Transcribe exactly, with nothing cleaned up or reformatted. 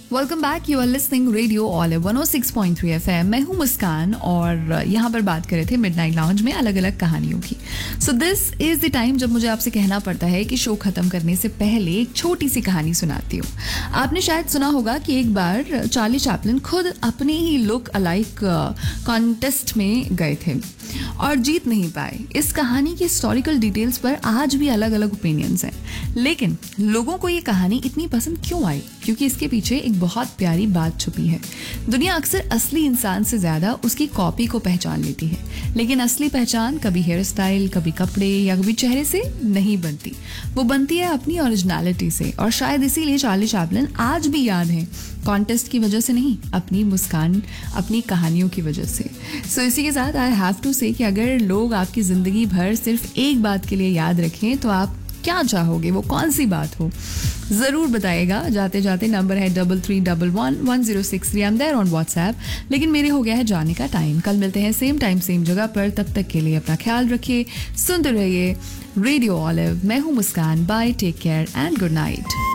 Welcome back, you are listening radio olive one O six point three F M. मैं हूँ मुस्कान और यहाँ पर बात कर रहे थे मिडनाइट लाउंज में अलग अलग कहानियों की। So this is the time जब मुझे आपसे कहना पड़ता है कि शो खत्म करने से पहले एक छोटी सी कहानी सुनाती हूँ। आपने शायद सुना होगा कि एक बार चार्ली चैपलिन खुद अपने ही लुक अलाइक कॉन्टेस्ट में गए थे और जीत नहीं पाए। इस कहानी की हिस्टोरिकल डिटेल्स पर आज भी अलग अलग ओपिनियंस हैं, लेकिन लोगों को ये कहानी इतनी पसंद क्यों आई? क्योंकि इसके पीछे एक बहुत प्यारी बात छुपी है। दुनिया अक्सर असली इंसान से ज्यादा उसकी कॉपी को पहचान लेती है, लेकिन असली पहचान कभी हेयर स्टाइल, कभी कपड़े या कभी चेहरे से नहीं बनती। वो बनती है अपनी ओरिजिनलिटी से। और शायद इसीलिए चार्ली चैपलिन आज भी याद है, कॉन्टेस्ट की वजह से नहीं, अपनी मुस्कान, अपनी कहानियों की वजह से। सो so, इसी के साथ आई हैव टू से कि अगर लोग आपकी जिंदगी भर सिर्फ एक बात के लिए याद रखें तो आप क्या चाहोगे? वो कौन सी बात हो, जरूर बताइएगा। जाते जाते नंबर है double three double one one zero six three. I am there on WhatsApp. लेकिन मेरे हो गया है जाने का टाइम। कल मिलते हैं सेम टाइम सेम जगह पर। तब तक के लिए अपना ख्याल रखिए, सुनते रहिए रेडियो ऑलिव। मैं हूँ मुस्कान। Bye, take care and good night.